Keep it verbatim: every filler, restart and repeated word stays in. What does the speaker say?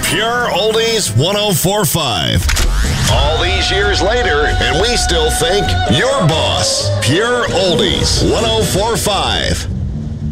Pure Oldies one oh four point five. All these years later, and we still think your boss. Pure Oldies one oh four point five.